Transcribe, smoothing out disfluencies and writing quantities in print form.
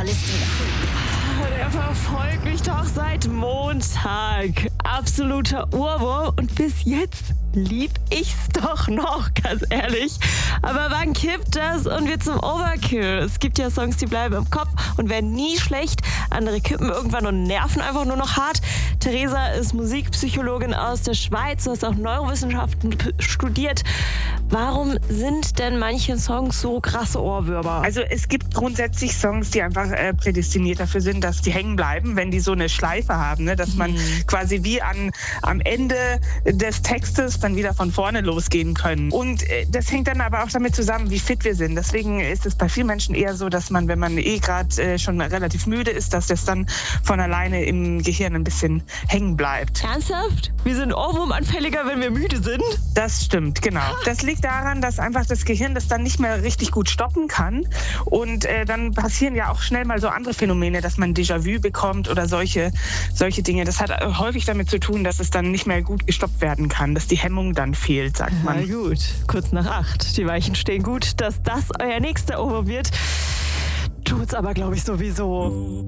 Christina. Der verfolgt mich doch seit Montag. Absoluter Ohrwurm und bis jetzt lieb ich's doch noch, ganz ehrlich. Aber wann kippt das und wird zum Overkill? Es gibt ja Songs, die bleiben im Kopf und werden nie schlecht. Andere kippen irgendwann und nerven einfach nur noch hart. Theresa ist Musikpsychologin aus der Schweiz, du hast auch Neurowissenschaften studiert. Warum sind denn manche Songs so krasse Ohrwürmer? Also es gibt grundsätzlich Songs, die einfach prädestiniert dafür sind, dass die hängen bleiben, wenn die so eine Schleife haben, ne? Dass man quasi wie am Ende des Textes dann wieder von vorne losgehen können. Und das hängt dann aber auch damit zusammen, wie fit wir sind. Deswegen ist es bei vielen Menschen eher so, dass man, wenn man gerade schon relativ müde ist, dass das dann von alleine im Gehirn ein bisschen hängen bleibt. Ernsthaft? Wir sind ohrwurmanfälliger, wenn wir müde sind? Das stimmt, genau. Das liegt daran, dass einfach das Gehirn das dann nicht mehr richtig gut stoppen kann. Und dann passieren ja auch schnell mal so andere Phänomene, dass man Déjà-vu bekommt oder solche Dinge. Das hat häufig damit zu tun, dass es dann nicht mehr gut gestoppt werden kann, dass die Hemmung dann fehlt, sagt man. Na gut, kurz nach 8. Die Weichen stehen gut, dass das euer nächster Ohrwurm wird. Tut's aber, glaube ich, sowieso.